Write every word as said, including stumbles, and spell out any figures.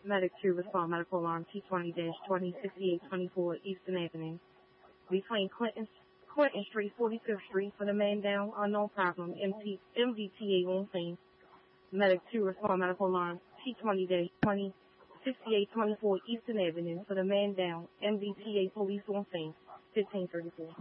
Medic two, respond medical alarm T twenty twenty sixty-eight twenty-four Eastern Avenue. Between Clinton, Clinton Street, forty-fifth Street for the man down, unknown problem, M V T A on scene. Medic two, respond medical alarm T twenty twenty sixty-eight twenty-four Eastern Avenue for the man down, M V T A police on scene, fifteen thirty-four.